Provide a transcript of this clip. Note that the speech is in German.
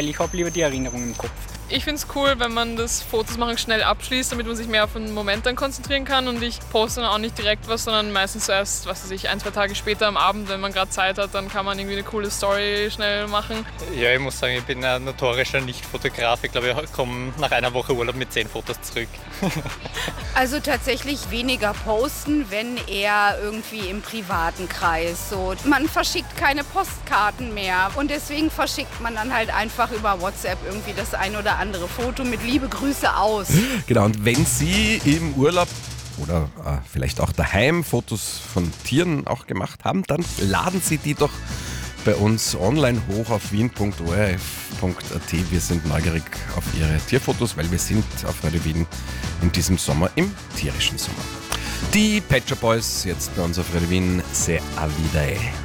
ich habe lieber die Erinnerung im Kopf. Ich finde es cool, wenn man das Fotos machen schnell abschließt, damit man sich mehr auf den Moment dann konzentrieren kann. Und ich poste dann auch nicht direkt was, sondern meistens erst, 1-2 Tage später am Abend, wenn man gerade Zeit hat, dann kann man irgendwie eine coole Story schnell machen. Ja, ich muss sagen, ich bin ein notorischer Nicht-Fotograf. Ich glaube, ich komme nach einer Woche Urlaub mit 10 Fotos zurück. Also tatsächlich weniger posten, wenn eher irgendwie im privaten Kreis. So, man verschickt keine Postkarten mehr und deswegen verschickt man dann halt einfach über WhatsApp irgendwie das ein oder andere Foto mit liebe Grüße aus. Genau, und wenn Sie im Urlaub oder vielleicht auch daheim Fotos von Tieren auch gemacht haben, dann laden Sie die doch bei uns online hoch auf wien.orf.at. Wir sind neugierig auf Ihre Tierfotos, weil wir sind auf Radio Wien in diesem Sommer im tierischen Sommer. Die Pet Shop Boys jetzt bei uns auf Radio Wien. Se avide.